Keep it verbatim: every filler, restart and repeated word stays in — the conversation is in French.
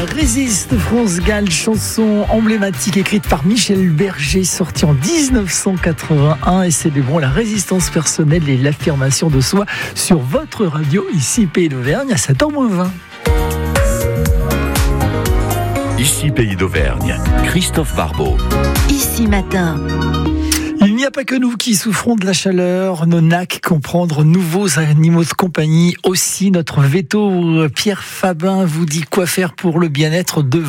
Résiste France Gall, chanson emblématique écrite par Michel Berger, sortie en dix-neuf cent quatre-vingt-un, et célébrons la résistance personnelle et l'affirmation de soi sur votre radio, ici Pays d'Auvergne, à sept heures moins vingt. Ici Pays d'Auvergne, Christophe Barbeau. Ici Matin. Il n'y a pas que nous qui souffrons de la chaleur, nos nacs, comprendre nouveaux animaux de compagnie. Aussi, notre veto Pierre Fabin vous dit quoi faire pour le bien-être de